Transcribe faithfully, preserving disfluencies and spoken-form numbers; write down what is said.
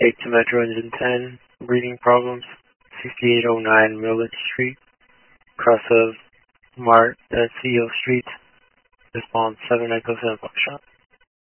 eight to Metro Engine ten, breathing problems, sixty-eight oh nine Millage Street, cross of Mart at C E O Street, response seven Echo seven Foxtrot.